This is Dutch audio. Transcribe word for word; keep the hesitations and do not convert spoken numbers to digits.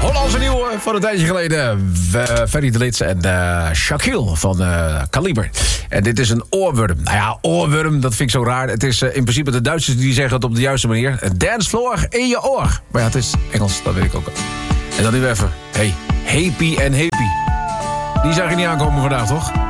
Hollandse nieuwe van een tijdje geleden. Uh, Ferry de Lits en uh, Shaquille van uh, Kaliber. En dit is een oorworm. Nou ja, oorworm, dat vind ik zo raar. Het is uh, in principe de Duitsers die zeggen het op de juiste manier. Een dancefloor in je oor. Maar ja, het is Engels, dat weet ik ook. En dan nu even. Hey, happy en happy. Die zag je niet aankomen vandaag, toch?